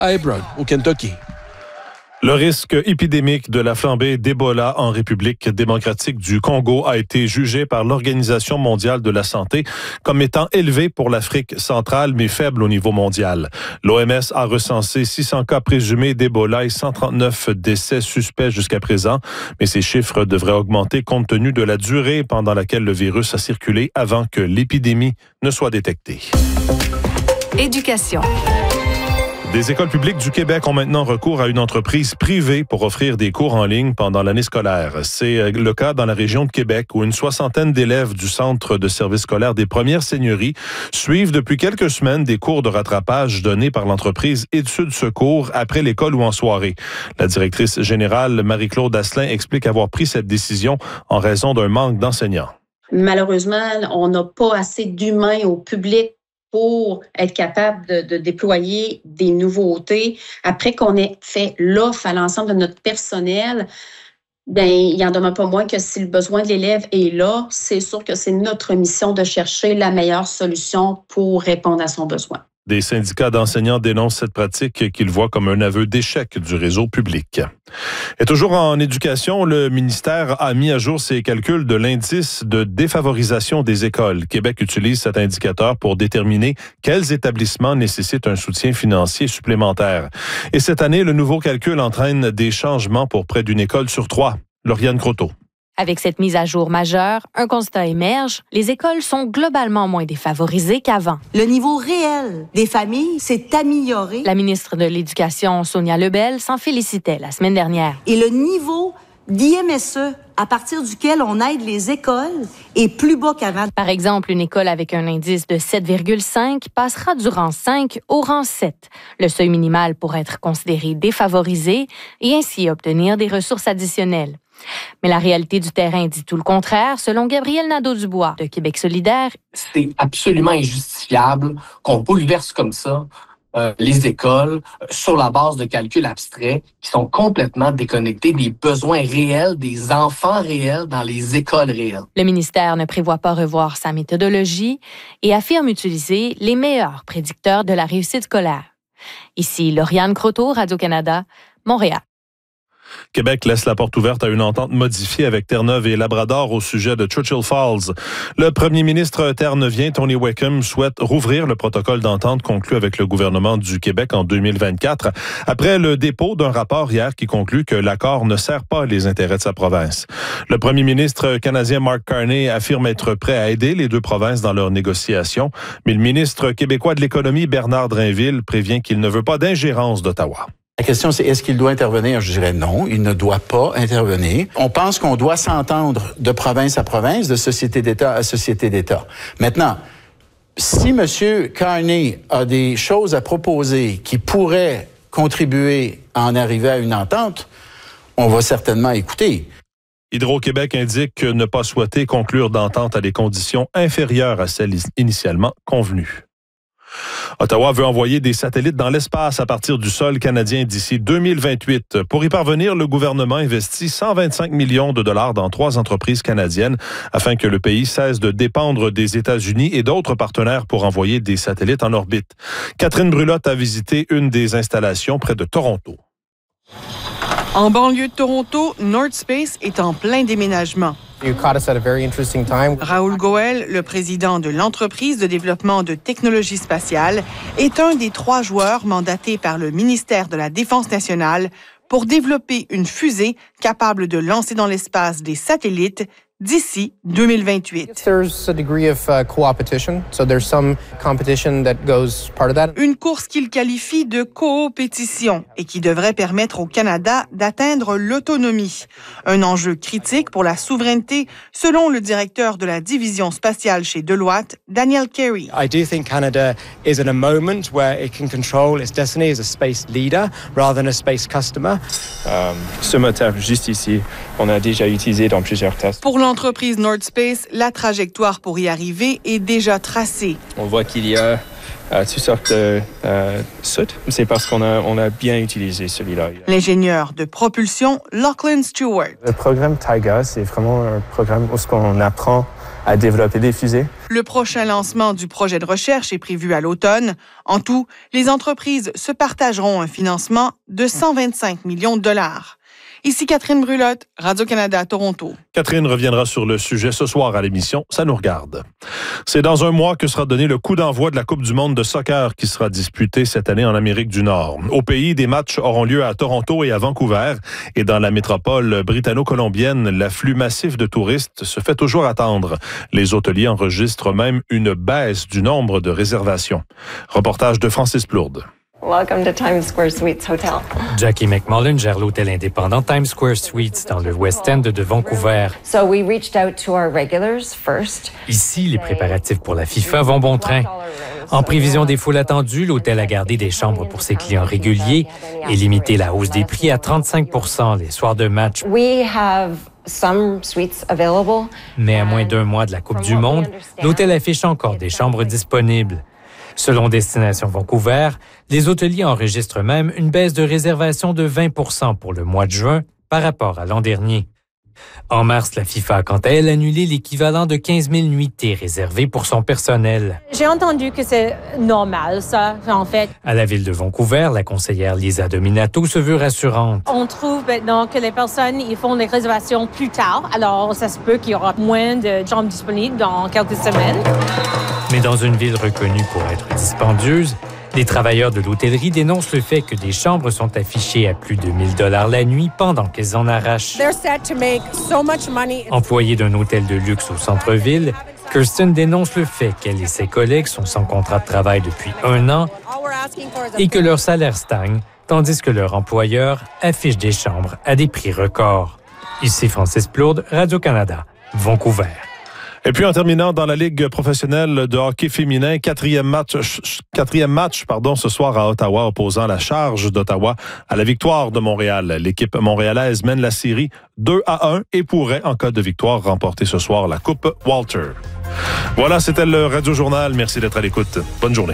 à Hebron, au Kentucky. Le risque épidémique de la flambée d'Ebola en République démocratique du Congo a été jugé par l'Organisation mondiale de la santé comme étant élevé pour l'Afrique centrale, mais faible au niveau mondial. L'OMS a recensé 600 cas présumés d'Ebola et 139 décès suspects jusqu'à présent, mais ces chiffres devraient augmenter compte tenu de la durée pendant laquelle le virus a circulé avant que l'épidémie ne soit détectée. Éducation. Des écoles publiques du Québec ont maintenant recours à une entreprise privée pour offrir des cours en ligne pendant l'année scolaire. C'est le cas dans la région de Québec où une 60aine d'élèves du Centre de services scolaires des Premières Seigneuries suivent depuis quelques semaines des cours de rattrapage donnés par l'entreprise Études Secours après l'école ou en soirée. La directrice générale Marie-Claude Asselin explique avoir pris cette décision en raison d'un manque d'enseignants. Malheureusement, on n'a pas assez d'humains au public pour être capable de déployer des nouveautés. Après qu'on ait fait l'offre à l'ensemble de notre personnel, bien, il n'en demeure pas moins que si le besoin de l'élève est là, c'est sûr que c'est notre mission de chercher la meilleure solution pour répondre à son besoin. Des syndicats d'enseignants dénoncent cette pratique qu'ils voient comme un aveu d'échec du réseau public. Et toujours en éducation, le ministère a mis à jour ses calculs de l'indice de défavorisation des écoles. Québec utilise cet indicateur pour déterminer quels établissements nécessitent un soutien financier supplémentaire. Et cette année, le nouveau calcul entraîne des changements pour près d'une école sur 3. Lauriane Croteau. Avec cette mise à jour majeure, un constat émerge, les écoles sont globalement moins défavorisées qu'avant. Le niveau réel des familles s'est amélioré. La ministre de l'Éducation, Sonia Lebel, s'en félicitait la semaine dernière. Et le niveau d'IMSE, à partir duquel on aide les écoles, est plus bas qu'avant. Par exemple, une école avec un indice de 7,5 passera du rang 5 au rang 7, le seuil minimal pour être considéré défavorisé et ainsi obtenir des ressources additionnelles. Mais la réalité du terrain dit tout le contraire, selon Gabriel Nadeau-Dubois de Québec solidaire. C'est absolument injustifiable qu'on bouleverse comme ça les écoles sur la base de calculs abstraits qui sont complètement déconnectés des besoins réels, des enfants réels dans les écoles réelles. Le ministère ne prévoit pas revoir sa méthodologie et affirme utiliser les meilleurs prédicteurs de la réussite scolaire. Ici, Lauriane Croteau, Radio-Canada, Montréal. Québec laisse la porte ouverte à une entente modifiée avec Terre-Neuve et Labrador au sujet de Churchill Falls. Le premier ministre terre-neuvien, Tony Wickham, souhaite rouvrir le protocole d'entente conclu avec le gouvernement du Québec en 2024, après le dépôt d'un rapport hier qui conclut que l'accord ne sert pas les intérêts de sa province. Le premier ministre canadien Mark Carney affirme être prêt à aider les deux provinces dans leurs négociations, mais le ministre québécois de l'économie, Bernard Drainville, prévient qu'il ne veut pas d'ingérence d'Ottawa. La question, c'est est-ce qu'il doit intervenir? Je dirais non, il ne doit pas intervenir. On pense qu'on doit s'entendre de province à province, de société d'État à société d'État. Maintenant, si M. Carney a des choses à proposer qui pourraient contribuer à en arriver à une entente, on va certainement écouter. Hydro-Québec indique ne pas souhaiter conclure d'entente à des conditions inférieures à celles initialement convenues. Ottawa veut envoyer des satellites dans l'espace à partir du sol canadien d'ici 2028. Pour y parvenir, le gouvernement investit 125 millions de dollars dans 3 entreprises canadiennes afin que le pays cesse de dépendre des États-Unis et d'autres partenaires pour envoyer des satellites en orbite. Catherine Brulotte a visité une des installations près de Toronto. En banlieue de Toronto, North Space est en plein déménagement. Raoul Goel, le président de l'entreprise de développement de technologies spatiales, est un des 3 joueurs mandatés par le ministère de la Défense nationale pour développer une fusée capable de lancer dans l'espace des satellites d'ici 2028. Une course qu'il qualifie de coopétition et qui devrait permettre au Canada d'atteindre l'autonomie. Un enjeu critique pour la souveraineté, selon le directeur de la division spatiale chez Deloitte, Daniel Carey. I do think Canada is in a moment where it can control its destiny as a space leader rather than a space customer. Ce moteur juste ici, on a déjà utilisé dans plusieurs tests. Pour l'entreprise North Space, la trajectoire pour y arriver est déjà tracée. On voit qu'il y a toutes sortes de soutes. C'est parce qu'on a bien utilisé celui-là. L'ingénieur de propulsion, Lachlan Stewart. Le programme Taiga, c'est vraiment un programme où on apprend à développer des fusées. Le prochain lancement du projet de recherche est prévu à l'automne. En tout, les entreprises se partageront un financement de 125 millions de dollars. Ici Catherine Brulotte, Radio-Canada, Toronto. Catherine reviendra sur le sujet ce soir à l'émission Ça nous regarde. C'est dans un mois que sera donné le coup d'envoi de la Coupe du monde de soccer qui sera disputée cette année en Amérique du Nord. Au pays, des matchs auront lieu à Toronto et à Vancouver. Et dans la métropole britanno-colombienne, l'afflux massif de touristes se fait toujours attendre. Les hôteliers enregistrent même une baisse du nombre de réservations. Reportage de Francis Plourde. Welcome to Times Square Suites Hotel. Jackie McMullen gère l'hôtel indépendant Times Square Suites dans le West End de Vancouver. So we reached out to our regulars first. Ici, les préparatifs pour la FIFA vont bon train. En prévision des foules attendues, l'hôtel a gardé des chambres pour ses clients réguliers et limité la hausse des prix à 35 % les soirs de match. We have some suites available. Mais à moins d'un mois de la Coupe du monde, l'hôtel affiche encore des chambres disponibles. Selon Destination Vancouver, les hôteliers enregistrent même une baisse de réservation de 20 % pour le mois de juin par rapport à l'an dernier. En mars, la FIFA a quant à elle annulé l'équivalent de 15 000 nuitées réservées pour son personnel. J'ai entendu que c'est normal, ça, en fait. À la ville de Vancouver, la conseillère Lisa Dominato se veut rassurante. On trouve maintenant que les personnes ils font les réservations plus tard, alors ça se peut qu'il y aura moins de chambres disponibles dans quelques semaines. Mais dans une ville reconnue pour être dispendieuse, les travailleurs de l'hôtellerie dénoncent le fait que des chambres sont affichées à plus de 1 000 $ la nuit pendant qu'elles en arrachent. Employée d'un hôtel de luxe au centre-ville, Kirsten dénonce le fait qu'elle et ses collègues sont sans contrat de travail depuis 1 an et que leur salaire stagne, tandis que leur employeur affiche des chambres à des prix records. Ici Francis Plourde, Radio-Canada, Vancouver. Et puis en terminant dans la Ligue professionnelle de hockey féminin, quatrième match ce soir à Ottawa opposant la Charge d'Ottawa à la Victoire de Montréal. L'équipe montréalaise mène la série 2-1 et pourrait, en cas de victoire, remporter ce soir la Coupe Walter. Voilà, c'était le Radio Journal. Merci d'être à l'écoute. Bonne journée.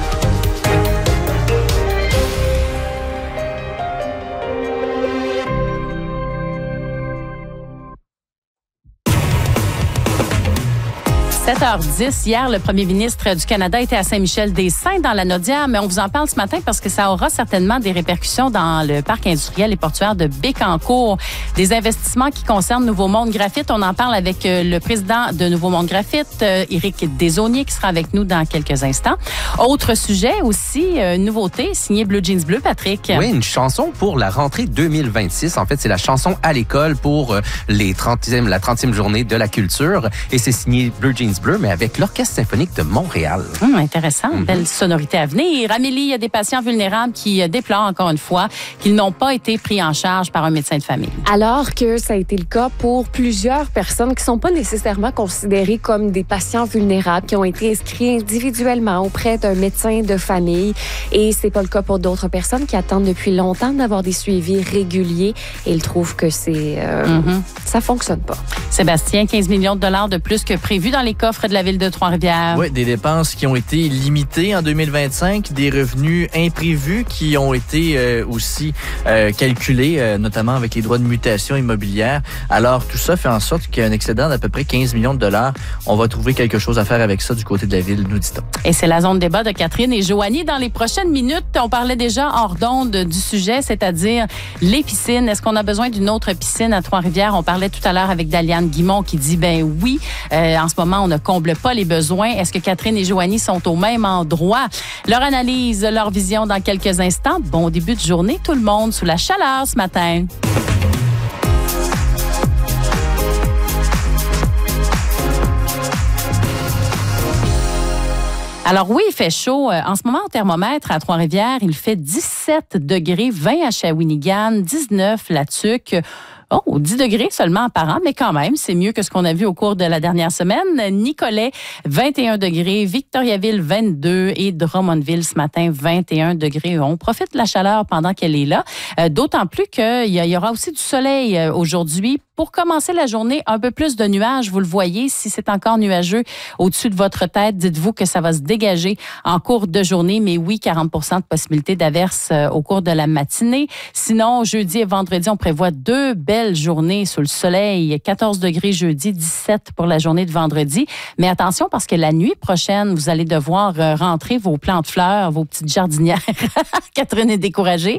Hier, le premier ministre du Canada était à Saint-Michel-des-Saints dans la Naudière, mais on vous en parle ce matin parce que ça aura certainement des répercussions dans le parc industriel et portuaire de Bécancour. Des investissements qui concernent Nouveau Monde Graphite. On en parle avec le président de Nouveau Monde Graphite, Éric Desaulniers, qui sera avec nous dans quelques instants. Autre sujet aussi, nouveauté, signé Bleu Jeans Bleu, Patrick. Oui, une chanson pour la rentrée 2026. En fait, c'est la chanson à l'école pour la 30e journée de la culture. Et c'est signé Bleu Jeans Bleu, mais avec l'Orchestre symphonique de Montréal. Intéressant, belle sonorité à venir. Amélie, il y a des patients vulnérables qui déplorent encore une fois qu'ils n'ont pas été pris en charge par un médecin de famille. Alors que ça a été le cas pour plusieurs personnes qui ne sont pas nécessairement considérées comme des patients vulnérables, qui ont été inscrits individuellement auprès d'un médecin de famille. Et c'est pas le cas pour d'autres personnes qui attendent depuis longtemps d'avoir des suivis réguliers. Et ils trouvent que ça fonctionne pas. Sébastien, 15 millions de dollars de plus que prévu dans les coffres de la ville de Trois-Rivières. Oui, des dépenses qui ont été limitées en 2025, des revenus imprévus qui ont été aussi calculés, notamment avec les droits de mutation immobilière. Alors, tout ça fait en sorte qu'il y a un excédent d'à peu près 15 millions de dollars. On va trouver quelque chose à faire avec ça du côté de la ville, nous dit-on. Et c'est la zone débat de Catherine et Joanie. Dans les prochaines minutes, on parlait déjà hors d'onde du sujet, c'est-à-dire les piscines. Est-ce qu'on a besoin d'une autre piscine à Trois-Rivières? On parlait tout à l'heure avec Daliane Guimont qui dit, oui, en ce moment, on ne comble pas les besoins. Est-ce que Catherine et Joanie sont au même endroit? Leur analyse, leur vision dans quelques instants. Bon début de journée, tout le monde sous la chaleur ce matin. Alors oui, il fait chaud. En ce moment, au thermomètre à Trois-Rivières, il fait 17 degrés, 20 à Shawinigan, 19 la Tuque. 10 degrés seulement par an, mais quand même, c'est mieux que ce qu'on a vu au cours de la dernière semaine. Nicolet, 21 degrés, Victoriaville, 22 et Drummondville, ce matin, 21 degrés. On profite de la chaleur pendant qu'elle est là, d'autant plus qu'il y aura aussi du soleil aujourd'hui pour commencer la journée, un peu plus de nuages, vous le voyez. Si c'est encore nuageux au-dessus de votre tête, dites-vous que ça va se dégager en cours de journée. Mais oui, 40 de possibilité d'averse au cours de la matinée. Sinon, jeudi et vendredi, on prévoit 2 belles journées sous le soleil. 14 degrés jeudi, 17 pour la journée de vendredi. Mais attention, parce que la nuit prochaine, vous allez devoir rentrer vos plants de fleurs, vos petites jardinières. Catherine est découragée.